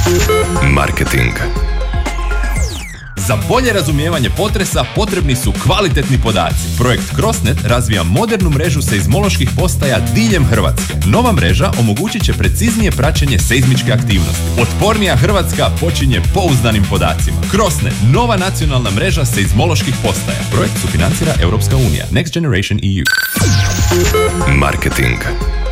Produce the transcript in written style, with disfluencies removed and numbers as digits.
Marketing. Za bolje razumijevanje potresa potrebni su kvalitetni podaci. Projekt CrossNet razvija modernu mrežu seizmoloških postaja diljem Hrvatske. Nova mreža omogućit će preciznije praćenje seizmičke aktivnosti. Otpornija Hrvatska počinje pouzdanim podacima. CrossNet, nova nacionalna mreža seizmoloških postaja. Projekt sufinancira Europska unija. Next Generation EU. Marketing.